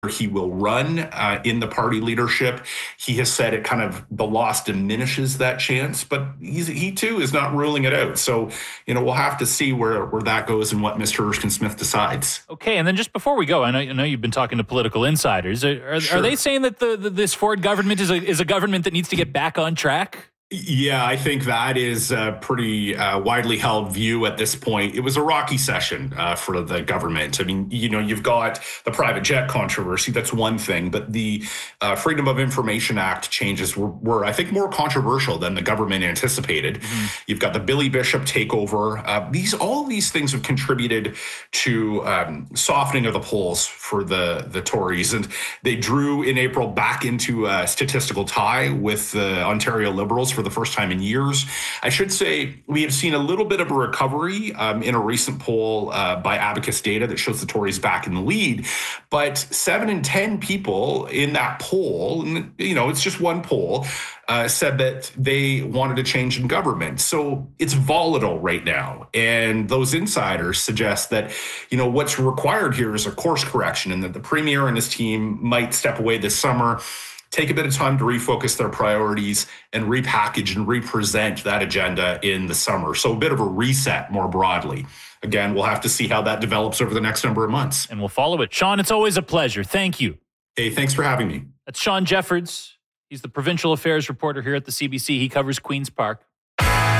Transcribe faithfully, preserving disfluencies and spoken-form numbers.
he will run uh, in the party leadership. He has said it kind of, the loss diminishes that chance, but he's, he too is not ruling it out. So, you know, we'll have to see where, where that goes and what Mister Erskine Smith decides. Okay, and then just before we go, I know, I know you've been talking to political insiders. Are, are, sure. are they saying that the, the this Ford government is a, is a government that needs to get back on track? Yeah, I think that is a pretty uh, widely held view at this point. It was a rocky session uh, for the government. I mean, you know, you've got the private jet controversy. That's one thing. But the uh, Freedom of Information Act changes were, were, I think, more controversial than the government anticipated. Mm-hmm. You've got the Billy Bishop takeover. Uh, these all of these things have contributed to um, softening of the polls for the, the Tories. And they drew in April back into a statistical tie with the Ontario Liberals for the first time in years. I should say we have seen a little bit of a recovery um, in a recent poll uh, by Abacus Data that shows the Tories back in the lead. But seven in ten people in that poll, and you know, it's just one poll, uh, said that they wanted a change in government. So it's volatile right now. And those insiders suggest that, you know, what's required here is a course correction and that the Premier and his team might step away this summer, take a bit of time to refocus their priorities and repackage and represent that agenda in the summer. So a bit of a reset more broadly. Again, we'll have to see how that develops over the next number of months. And we'll follow it. Sean, it's always a pleasure. Thank you. Hey, thanks for having me. That's Sean Jeffords. He's the provincial affairs reporter here at the C B C. He covers Queen's Park.